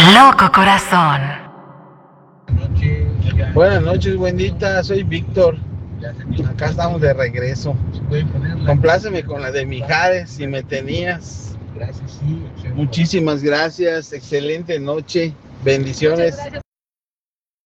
Loco corazón. Buenas noches, bendita. Soy Víctor. Acá estamos de regreso. Compláceme con la de Mijares, si me tenías. Muchísimas gracias. Excelente noche. Bendiciones.